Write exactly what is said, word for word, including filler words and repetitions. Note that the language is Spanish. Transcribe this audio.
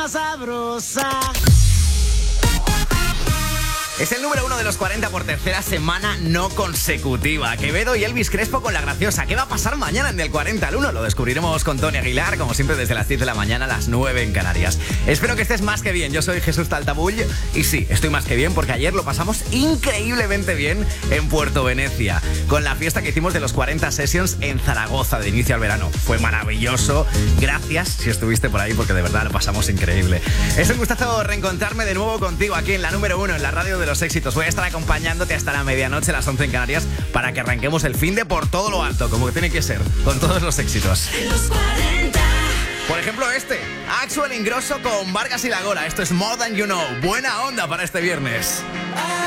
más sabrosa. Es el número uno de los cuarenta por tercera semana no consecutiva. Quevedo y Elvis Crespo con La Graciosa. ¿Qué va a pasar mañana en el cuarenta al uno? Lo descubriremos con Tony Aguilar, como siempre desde las diez de la mañana a las nueve en Canarias. Espero que estés más que bien. Yo soy Jesús Taltabull y sí, estoy más que bien porque ayer lo pasamos increíblemente bien en Puerto Venecia con la fiesta que hicimos de los cuarenta Sessions en Zaragoza de inicio al verano. Fue maravilloso. Gracias si estuviste por ahí porque de verdad lo pasamos increíble. Es un gustazo reencontrarme de nuevo contigo aquí en la número uno en la radio de los éxitos. Voy a estar acompañándote hasta la medianoche, las once en Canarias, para que arranquemos el finde por todo lo alto, como que tiene que ser, con todos los éxitos. Los cuarenta. Por ejemplo este, Axel Ingrosso con Vargas y Lagola. Esto es More Than You Know. Buena onda para este viernes.